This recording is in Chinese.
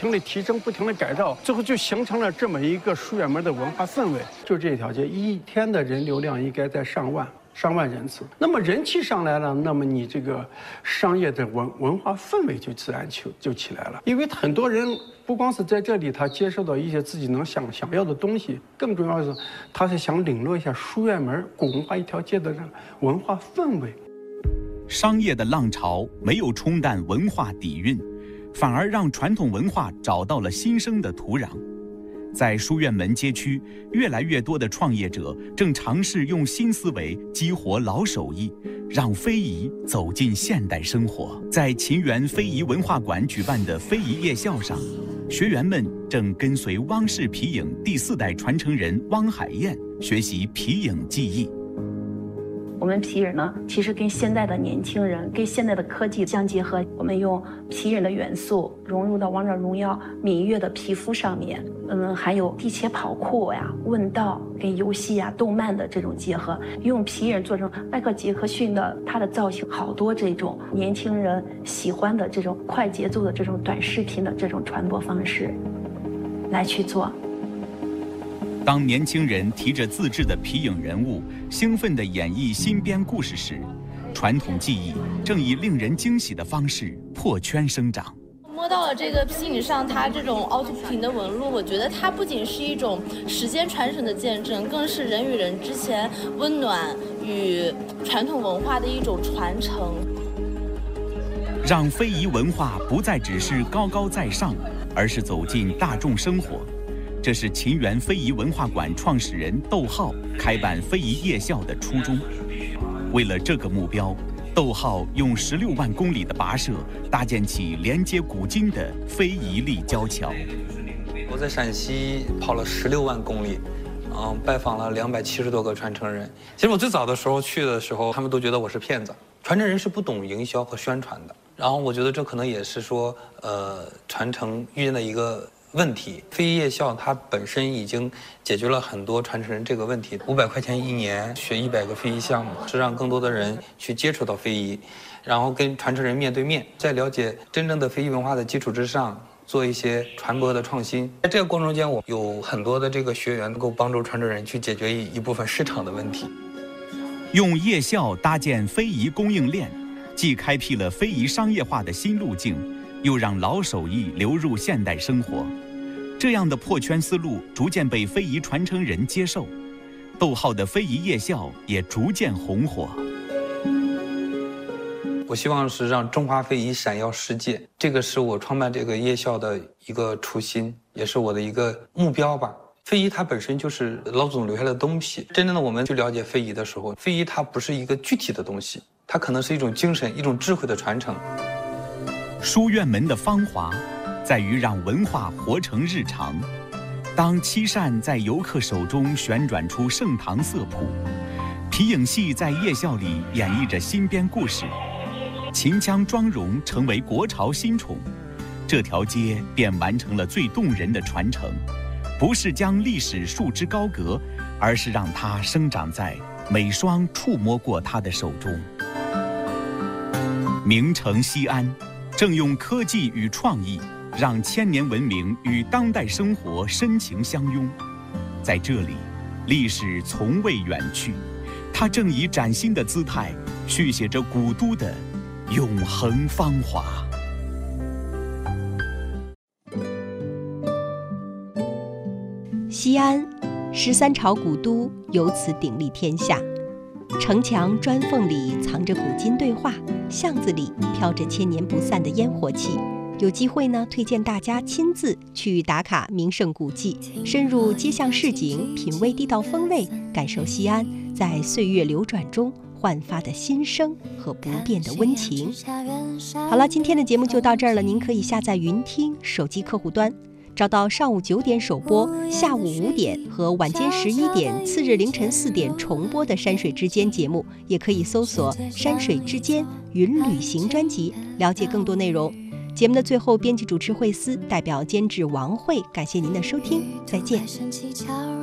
停的提升，不停的改造，最后就形成了这么一个书院门的文化氛围。就这条街一天的人流量应该在上万人次，那么人气上来了，那么你这个商业的文化氛围就自然就起来了。因为很多人不光是在这里，他接受到一些自己能想要的东西，更重要的是，他是想领略一下书院门古文化一条街的文化氛围。 商业的浪潮没有冲淡文化底蕴，反而让传统文化找到了新生的土壤。在书院门街区，越来越多的创业者正尝试用新思维激活老手艺，让非遗走进现代生活。在秦园非遗文化馆举办的非遗夜校上，学员们正跟随汪氏皮影第4代传承人汪海燕学习皮影技艺。 我们皮影呢，其实跟现在的年轻人、跟现在的科技相结合，我们用皮影的元素融入到王者荣耀芈月的皮肤上面，还有地切跑酷呀、问道跟游戏呀、动漫的这种结合，用皮影做成迈克尔·杰克逊的他的造型，好多这种年轻人喜欢的这种快节奏的这种短视频的这种传播方式来去做。 当年轻人提着自制的皮影人物，兴奋地演绎新编故事时，传统技艺正以令人惊喜的方式破圈生长。 摸到了这个皮影上它这种凹凸不平的纹路，我觉得它不仅是一种时间传承的见证，更是人与人之间温暖与传统文化的一种传承。 让非遗文化不再只是高高在上，而是走进大众生活。这是秦园非遗文化馆创始人窦浩开办非遗夜校的初衷。为了这个目标，窦浩用16万公里的跋涉搭建起连接古今的非遗立交桥。 我在陕西跑了16万公里，拜访了270多个传承人。其实我最早的时候去的时候，他们都觉得我是骗子。传承人是不懂营销和宣传的。然后我觉得这可能也是说，传承遇见的一个问题。非遗夜校它本身已经解决了很多传承人这个问题。500块钱1年学100个非遗项目，是让更多的人去接触到非遗，然后跟传承人面对面，在了解真正的非遗文化的基础之上，做一些传播的创新。在这个过程中间，我有很多的这个学员能够帮助传承人去解决一部分市场的问题。 用夜校搭建非遗供应链，既开辟了非遗商业化的新路径，又让老手艺流入现代生活。这样的破圈思路逐渐被非遗传承人接受，窦浩的非遗夜校也逐渐红火。 我希望是让中华非遗闪耀世界，这个是我创办这个夜校的一个初心，也是我的一个目标吧。非遗它本身就是老祖宗留下的东西，真正的我们去了解非遗的时候，非遗它不是一个具体的东西，它可能是一种精神、一种智慧的传承。 书院门的芳华在于让文化活成日常。当漆扇在游客手中旋转出盛唐色谱，皮影戏在夜校里演绎着新编故事，秦腔妆容成为国潮新宠，这条街便完成了最动人的传承。不是将历史束之高阁，而是让它生长在每双触摸过它的手中。名城西安正用科技与创意，让千年文明与当代生活深情相拥。在这里，历史从未远去，它正以崭新的姿态续写着古都的永恒芳华。 西安，13朝古都由此鼎立天下。城墙砖缝里藏着古今对话，巷子里飘着千年不散的烟火气。有机会呢，推荐大家亲自去打卡名胜古迹，深入街巷市井，品味地道风味，感受西安在岁月流转中焕发的新生和不变的温情。好了，今天的节目就到这儿了，您可以下载云听手机客户端，找到上午9点首播、下午5点和晚间11点、次日凌晨4点重播的《山水之间》节目，也可以搜索《山水之间云旅行》专辑，了解更多内容。节目的最后，编辑主持惠思代表监制王慧，感谢您的收听，再见。